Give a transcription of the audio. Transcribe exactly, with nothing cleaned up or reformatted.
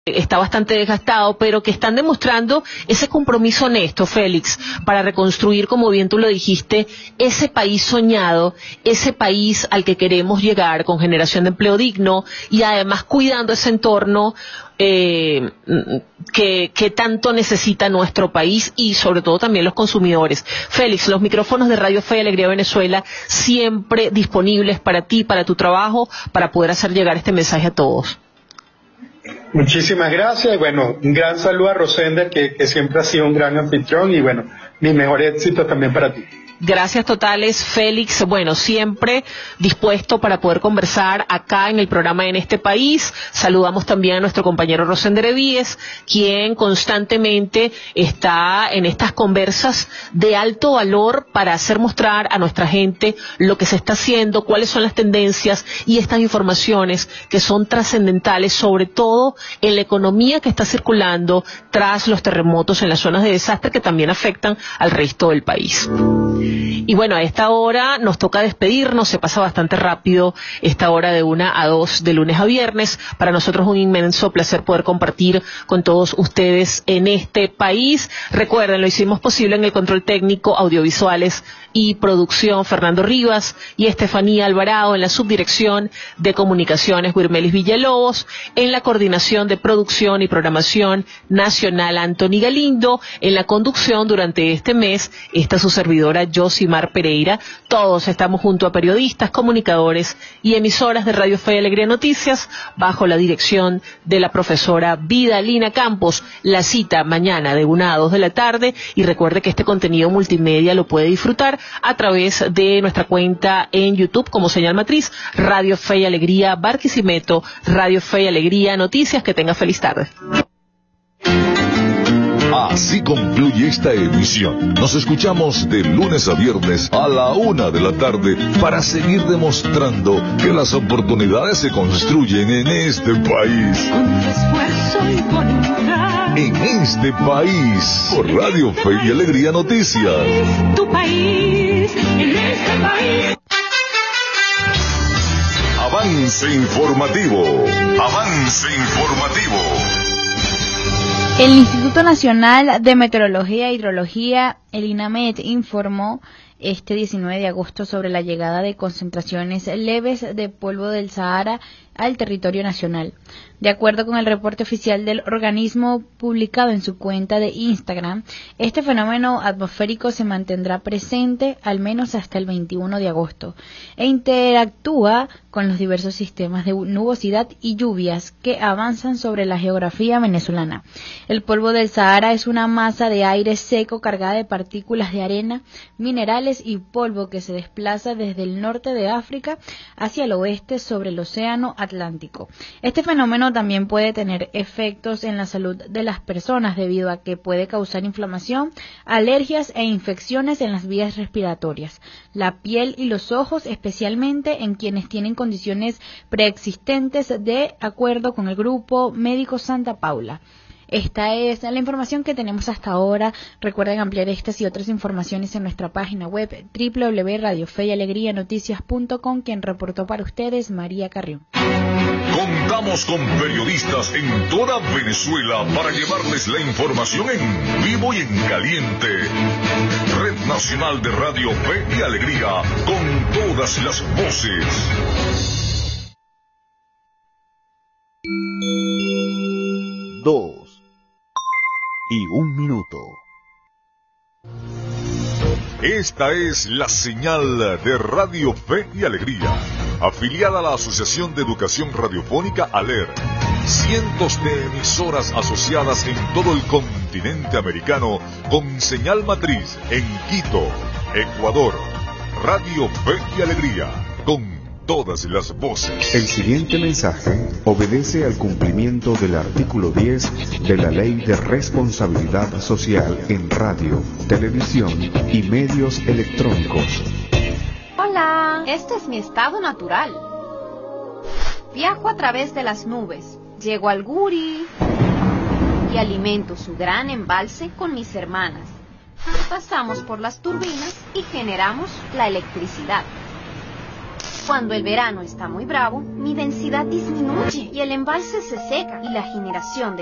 está bastante desgastado, pero que están demostrando ese compromiso honesto, Félix, para reconstruir, como bien tú lo dijiste, ese país soñado, ese país al que queremos llegar con generación de empleo digno y además cuidando ese entorno eh, que, que tanto necesita nuestro país y sobre todo también los consumidores. Félix, los micrófonos de Radio Fe y Alegría Venezuela siempre disponibles para ti, para tu trabajo, para poder hacer llegar este mensaje a todos. Muchísimas gracias y bueno, un gran saludo a Rosenda que, que siempre ha sido un gran anfitrión y bueno, mi mejor éxito también para ti. Gracias totales, Félix. Bueno, siempre dispuesto para poder conversar acá en el programa En Este País. Saludamos también a nuestro compañero Rosender Evíes, quien constantemente está en estas conversas de alto valor para hacer mostrar a nuestra gente lo que se está haciendo, cuáles son las tendencias y estas informaciones que son trascendentales, sobre todo en la economía que está circulando tras los terremotos en las zonas de desastre que también afectan al resto del país. Y bueno, a esta hora nos toca despedirnos, se pasa bastante rápido esta hora de una a dos de lunes a viernes. Para nosotros un inmenso placer poder compartir con todos ustedes En Este País. Recuerden, lo hicimos posible en el control técnico, audiovisuales y producción Fernando Rivas y Estefanía Alvarado, en la subdirección de comunicaciones Wirmelis Villalobos, en la coordinación de producción y programación nacional Anthony Galindo, en la conducción durante este mes esta su servidora Josimar Pereira. Todos estamos junto a periodistas, comunicadores y emisoras de Radio Fe y Alegría Noticias bajo la dirección de la profesora Vidalina Campos. La cita mañana de una a dos de la tarde y recuerde que este contenido multimedia lo puede disfrutar a través de nuestra cuenta en YouTube como señal matriz Radio Fe y Alegría Barquisimeto, Radio Fe y Alegría Noticias. Que tenga feliz tarde. Así concluye esta emisión. Nos escuchamos de lunes a viernes a la una de la tarde para seguir demostrando que las oportunidades se construyen en este país. Con esfuerzo y voluntad. En este país, por Radio Fe y Alegría Noticias. Tu país, en este país. Avance informativo. Avance informativo. El Instituto Nacional de Meteorología e Hidrología, el INAMET, informó este diecinueve de agosto sobre la llegada de concentraciones leves de polvo del Sahara al territorio nacional. De acuerdo con el reporte oficial del organismo publicado en su cuenta de Instagram, este fenómeno atmosférico se mantendrá presente al menos hasta el veintiuno de agosto e interactúa con los diversos sistemas de nubosidad y lluvias que avanzan sobre la geografía venezolana. El polvo del Sahara es una masa de aire seco cargada de partículas de arena, minerales y polvo que se desplaza desde el norte de África hacia el oeste sobre el océano Atlántico. Este fenómeno también puede tener efectos en la salud de las personas debido a que puede causar inflamación, alergias e infecciones en las vías respiratorias, la piel y los ojos, especialmente en quienes tienen condiciones preexistentes, de acuerdo con el Grupo Médico Santa Paula. Esta es la información que tenemos hasta ahora. Recuerden ampliar estas y otras informaciones en nuestra página web doble u doble u doble u punto radio fe y alegría noticias punto com. Quien reportó para ustedes, María Carrión. Contamos con periodistas en toda Venezuela para llevarles la información en vivo y en caliente. Red Nacional de Radio Fe y Alegría, con todas las voces. Dos y un minuto. Esta es la señal de Radio Fe y Alegría, afiliada a la Asociación de Educación Radiofónica ALER. Cientos de emisoras asociadas en todo el continente americano con señal matriz en Quito, Ecuador. Radio Fe y Alegría, con todas las voces. El siguiente mensaje obedece al cumplimiento del artículo diez de la Ley de Responsabilidad Social en Radio, Televisión y Medios Electrónicos. Hola, este es mi estado natural. Viajo a través de las nubes, llego al Guri y alimento su gran embalse con mis hermanas. Pasamos por las turbinas y generamos la electricidad. Cuando el verano está muy bravo, mi densidad disminuye y el embalse se seca y la generación de